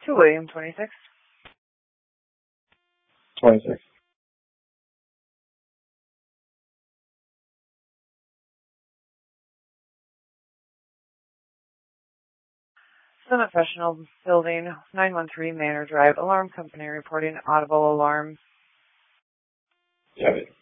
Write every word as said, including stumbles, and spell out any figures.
To William, twenty-six. twenty-six. Summit Professional Building, nine one three Manor Drive. Alarm company reporting audible alarm. Got it.